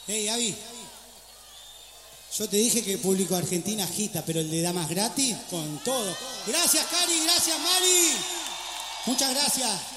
Hey, Avi, yo te dije que el público argentino agita, pero el de damas gratis, con todo. Gracias, Cari, gracias, Mari. Muchas gracias.